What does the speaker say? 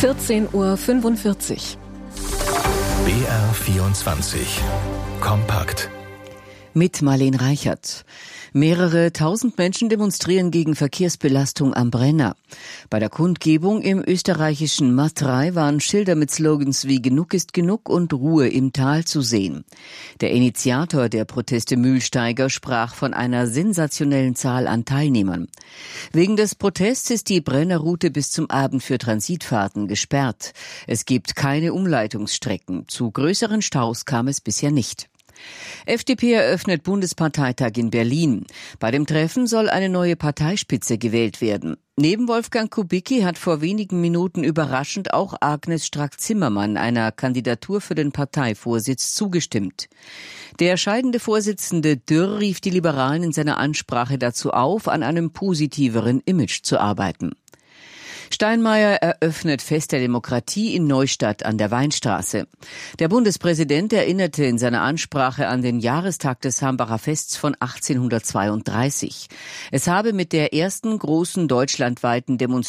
14:45 Uhr. BR24 Kompakt. Mit Marlene Reichert. Mehrere tausend Menschen demonstrieren gegen Verkehrsbelastung am Brenner. Bei der Kundgebung im österreichischen Matrei waren Schilder mit Slogans wie „Genug ist genug" und „Ruhe im Tal" zu sehen. Der Initiator der Proteste Mühlsteiger sprach von einer sensationellen Zahl an Teilnehmern. Wegen des Protests ist die Brennerroute bis zum Abend für Transitfahrten gesperrt. Es gibt keine Umleitungsstrecken. Zu größeren Staus kam es bisher nicht. FDP eröffnet Bundesparteitag in Berlin. Bei dem Treffen soll eine neue Parteispitze gewählt werden. Neben Wolfgang Kubicki hat vor wenigen Minuten überraschend auch Agnes Strack-Zimmermann einer Kandidatur für den Parteivorsitz zugestimmt. Der scheidende Vorsitzende Dürr rief die Liberalen in seiner Ansprache dazu auf, an einem positiveren Image zu arbeiten. Steinmeier eröffnet Fest der Demokratie in Neustadt an der Weinstraße. Der Bundespräsident erinnerte in seiner Ansprache an den Jahrestag des Hambacher Fests von 1832. Es habe mit der ersten großen deutschlandweiten Demonstration